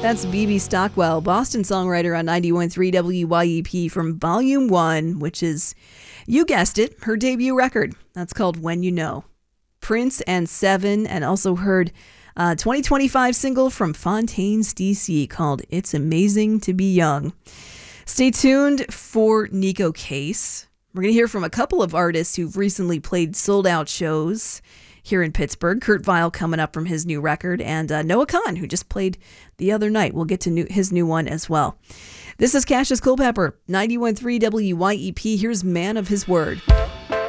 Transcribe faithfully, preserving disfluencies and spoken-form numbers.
That's B B Stockwell, Boston songwriter on ninety-one point three W Y E P from Volume one, which is, you guessed it, her debut record. That's called When You Know. Prince and Seven, and also heard a twenty twenty-five single from Fontaines D C called It's Amazing to Be Young. Stay tuned for Neko Case. We're going to hear from a couple of artists who've recently played sold-out shows here in Pittsburgh. Kurt Vile coming up from his new record, and uh, Noah Kahan, who just played the other night. We'll get to new, his new one as well. This is Cassius Culpepper, ninety-one point three W Y E P. Here's Man of His Word.